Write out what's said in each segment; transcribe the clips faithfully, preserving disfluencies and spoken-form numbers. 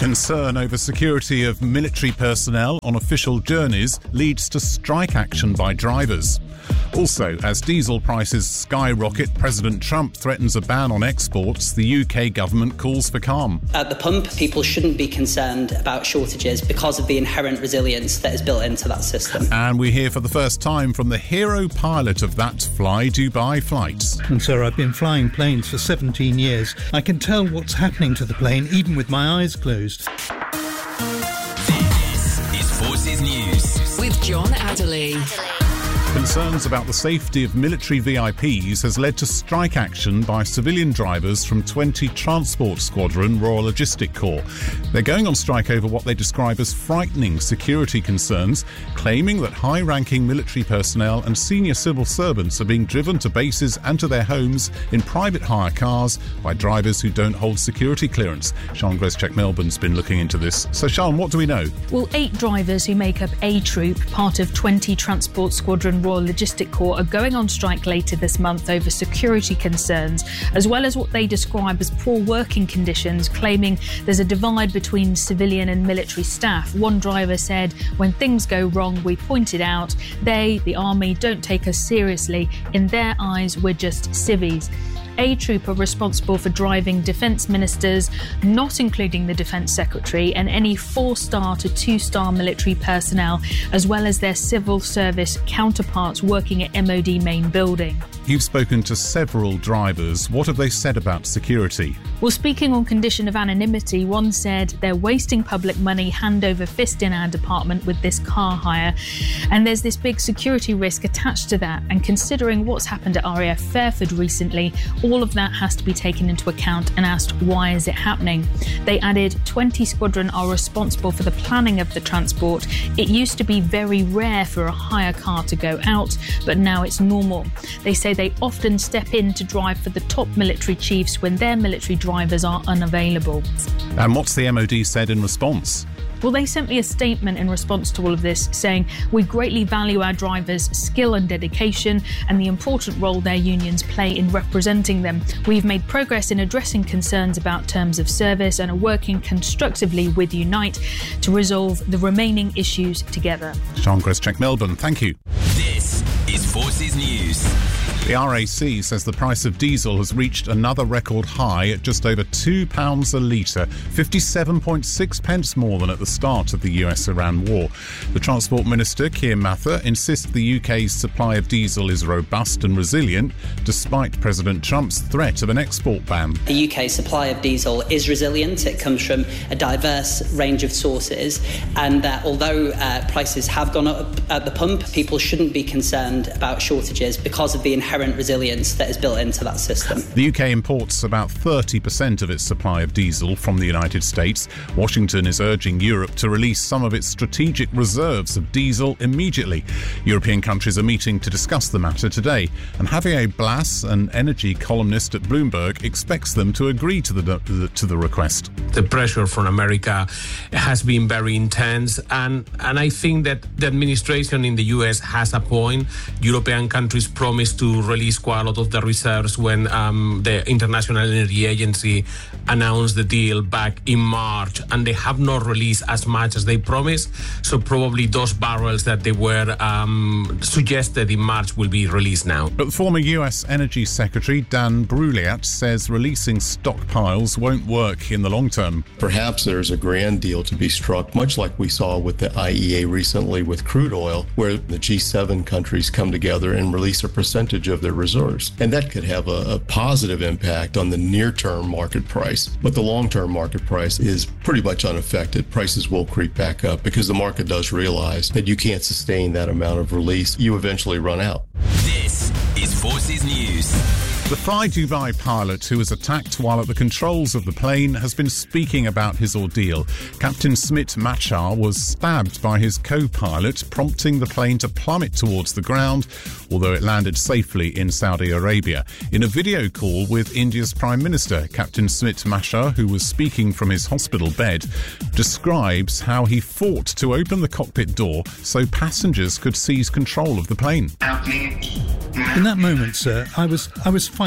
Concern over security of military personnel on official journeys leads to strike action by drivers. Also, as diesel prices skyrocket, President Trump threatens a ban on exports. The U K government calls for calm. At the pump, people shouldn't be concerned about shortages because of the inherent resilience that is built into that system. And we hear for the first time from the hero pilot of that Fly Dubai flight. And sir, I've been flying planes for seventeen years. I can tell what's happening to the plane even with my eyes closed. This is Forces News with John Adderley. Concerns about the safety of military V I Ps has led to strike action by civilian drivers from twenty Transport Squadron Royal Logistic Corps. They're going on strike over what they describe as frightening security concerns, claiming that high-ranking military personnel and senior civil servants are being driven to bases and to their homes in private hire cars by drivers who don't hold security clearance. Sian Greszczyk-Melbourne's been looking into this. So, Sian, what do we know? Well, eight drivers who make up A Troop, part of twenty Transport Squadron Royal Logistic Corps, are going on strike later this month over security concerns, as well as what they describe as poor working conditions, claiming there's a divide between civilian and military staff. One driver said, "When things go wrong, we point it out. They, the army, don't take us seriously. In their eyes, we're just civvies." A Troop are responsible for driving defence ministers, not including the Defence Secretary, and any four-star to two-star military personnel, as well as their civil service counterparts working at M O D main building. You've spoken to several drivers. What have they said about security? Well, speaking on condition of anonymity, one said they're wasting public money hand over fist in our department with this car hire, and there's this big security risk attached to that, and considering what's happened at R A F Fairford recently, all of that has to be taken into account and asked, why is it happening? They added, twenty Squadron are responsible for the planning of the transport. It used to be very rare for a hire car to go out, but now it's normal. They say they often step in to drive for the top military chiefs when their military drivers are unavailable. And what's the M O D said in response? Well, they sent me a statement in response to all of this saying, "We greatly value our drivers' skill and dedication and the important role their unions play in representing them. We've made progress in addressing concerns about terms of service and are working constructively with Unite to resolve the remaining issues together." Sian Greszczyk-Melbourne, thank you. This is Forces News. The R A C says the price of diesel has reached another record high at just over two pounds a litre, fifty-seven point six pence more than at the start of the U S Iran war. The Transport Minister, Keir Mather, insists the U K's supply of diesel is robust and resilient, despite President Trump's threat of an export ban. The U K supply of diesel is resilient. It comes from a diverse range of sources, and that although uh, prices have gone up at the pump, people shouldn't be concerned about shortages because of the inherent resilience that is built into that system. The U K imports about thirty percent of its supply of diesel from the United States. Washington is urging Europe to release some of its strategic reserves of diesel immediately. European countries are meeting to discuss the matter today, and Javier Blas, an energy columnist at Bloomberg, expects them to agree to the to the request. The pressure from America has been very intense, and, and I think that the administration in the U S has a point. European countries promised to release quite a lot of the reserves when um, the International Energy Agency announced the deal back in March, and they have not released as much as they promised. So probably those barrels that they were um, suggested in March will be released now. But the former U S Energy Secretary Dan Breuliat says releasing stockpiles won't work in the long term. Perhaps there's a grand deal to be struck, much like we saw with the I E A recently with crude oil, where the G seven countries come together and release a percentage of their reserves. And that could have a, a positive impact on the near-term market price. But the long-term market price is pretty much unaffected. Prices will creep back up because the market does realize that you can't sustain that amount of release. You eventually run out. This is Forces News. The Fly Dubai pilot who was attacked while at the controls of the plane has been speaking about his ordeal. Captain Smit Machar was stabbed by his co-pilot, prompting the plane to plummet towards the ground, although it landed safely in Saudi Arabia. In a video call with India's Prime Minister, Captain Smit Machar, who was speaking from his hospital bed, describes how he fought to open the cockpit door so passengers could seize control of the plane. In that moment, sir, I was I was fighting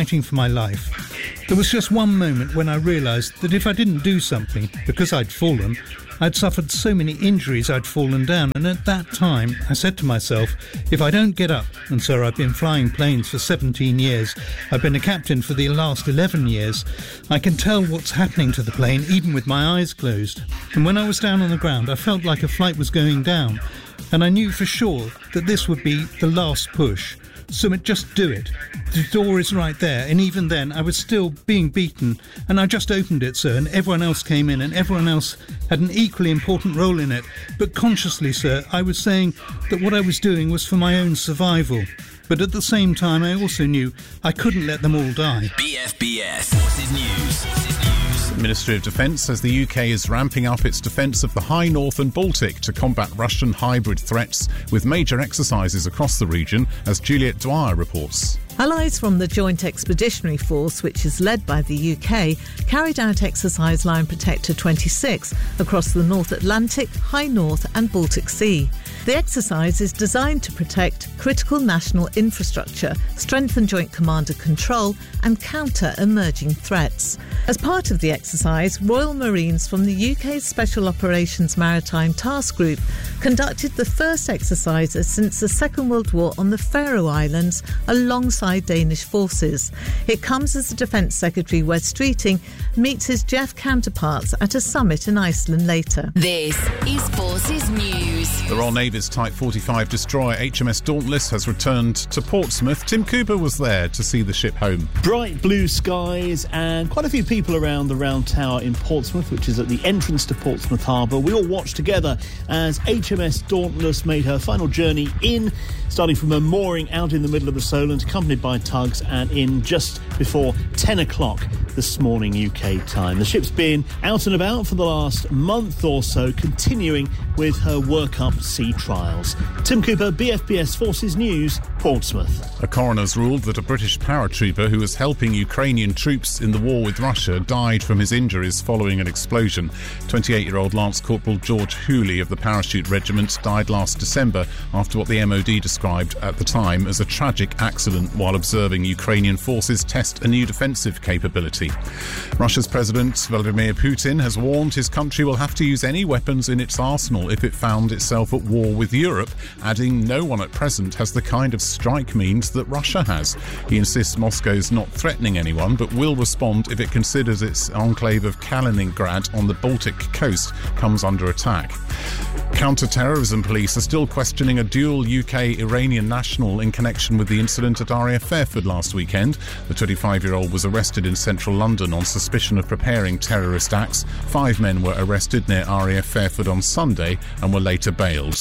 fighting for my life. There was just one moment when I realised that if I didn't do something, because I'd fallen, I'd suffered so many injuries I'd fallen down, and at that time I said to myself, if I don't get up, and sir, I've been flying planes for seventeen years, I've been a captain for the last eleven years, I can tell what's happening to the plane even with my eyes closed. And when I was down on the ground, I felt like a flight was going down, and I knew for sure that this would be the last push. Sumit, just do it. The door is right there, and even then I was still being beaten, and I just opened it, sir, and everyone else came in, and everyone else had an equally important role in it. But consciously, sir, I was saying that what I was doing was for my own survival. But at the same time, I also knew I couldn't let them all die. B F B S Forces News. Forces News. The Ministry of Defence says the U K is ramping up its defence of the High North and Baltic to combat Russian hybrid threats, with major exercises across the region, as Juliet Dwyer reports. Allies from the Joint Expeditionary Force, which is led by the U K, carried out Exercise Lion Protector twenty-six across the North Atlantic, High North and Baltic Sea. The exercise is designed to protect critical national infrastructure, strengthen joint commander control and counter emerging threats. As part of the exercise, Royal Marines from the U K's Special Operations Maritime Task Group conducted the first exercises since the Second World War on the Faroe Islands alongside Danish forces. It comes as the Defence Secretary Wes Streeting meets his J E F counterparts at a summit in Iceland later. This is Forces News. The Royal Navy's Type forty-five destroyer H M S Dauntless has returned to Portsmouth. Tim Cooper was there to see the ship home. Bright blue skies and quite a few people around the Round Tower in Portsmouth, which is at the entrance to Portsmouth Harbour. We all watched together as H M S Dauntless made her final journey in, starting from her mooring out in the middle of the Solent, accompanied by tugs, and in just before ten o'clock this morning U K time. The ship's been out and about for the last month or so, continuing with her work-up sea trials. Tim Cooper, B F B S Forces News, Portsmouth. A coroner's ruled that a British paratrooper who was helping Ukrainian troops in the war with Russia died from his injuries following an explosion. twenty-eight-year-old Lance Corporal George Hooley of the Parachute Regiment died last December after what the M O D described at the time as a tragic accident while observing Ukrainian forces test a new defensive capability. Russia's President Vladimir Putin has warned his country will have to use any weapons in its arsenal if it found itself at war with Europe, adding no one at present has the kind of strike means that Russia has. He insists Moscow's not threatening anyone, but will respond if it considers its enclave of Kaliningrad on the Baltic coast comes under attack. Counter-terrorism police are still questioning a dual U K-Iranian national in connection with the incident at R A F Fairford last weekend. The twenty-five-year-old was arrested in central London on suspicion of preparing terrorist acts. Five men were arrested near R A F Fairford on Sunday and were later bailed.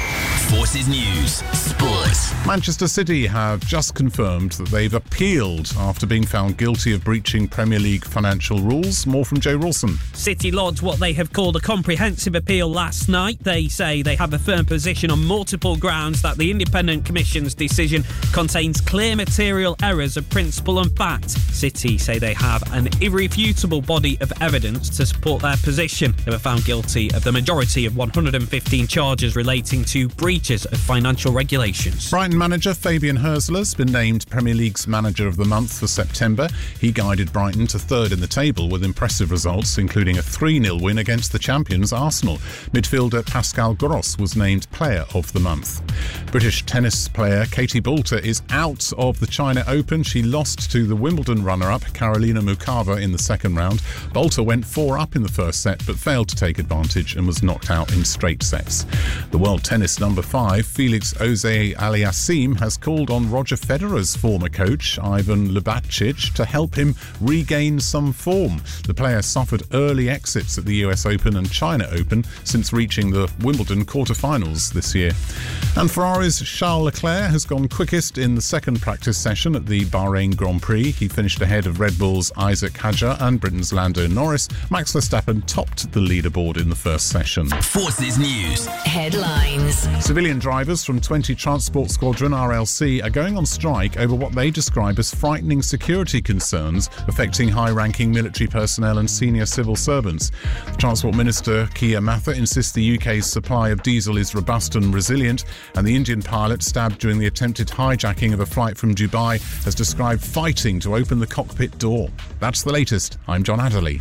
Forces News. Sports. Manchester City have just confirmed that they've appealed after being found guilty of breaching Premier League financial rules. More from Joe Rawson. City lodged what they have called a comprehensive appeal last night. They say they have a firm position on multiple grounds that the Independent Commission's decision contains clear material errors of principle and fact. City say they have an irrefutable body of evidence to support their position. They were found guilty of the majority of one hundred fifteen charges relating to breaches of financial regulations. Brighton manager Fabian Hürzeler's been named Premier League's Manager of the Month for September. He guided Brighton to third in the table with impressive results, including a three nil win against the champions Arsenal. Midfielder Pascal Gross was named Player of the Month. British tennis player Katie Boulter is out of the China Open. She lost to the Wimbledon runner-up Karolina Muchova in the second round. Boulter went four up in the first set but failed to take advantage and was knocked out in straight sets. The world tennis number five, Felix Auger-Aliassime, has called on Roger Federer's former coach, Ivan Lubavitch, to help him regain some form. The player suffered early exits at the U S Open and China Open since reaching the Wimbledon quarterfinals this year. And Ferrari's Charles Leclerc has gone quickest in the second practice session at the Bahrain Grand Prix. He finished ahead of Red Bull's Isaac Hadjar and Britain's Lando Norris. Max Verstappen topped the leaderboard in the first session. Forces News. Headlines. Since Civilian drivers from twenty Transport Squadron R L C are going on strike over what they describe as frightening security concerns affecting high-ranking military personnel and senior civil servants. The Transport Minister, Keir Mather, insists the U K's supply of diesel is robust and resilient, and the Indian pilot stabbed during the attempted hijacking of a flight from Dubai has described fighting to open the cockpit door. That's the latest. I'm John Adderley.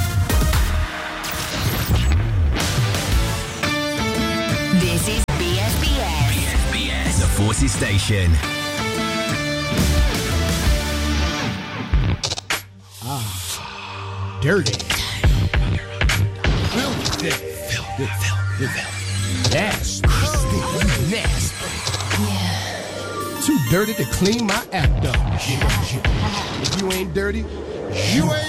This is B S B S. B S B S. The Forces Station. Ah, dirty. Filthy. Filthy. Filthy. Nasty. Nasty. Yeah. Too dirty to clean my act up. If you ain't dirty, you ain't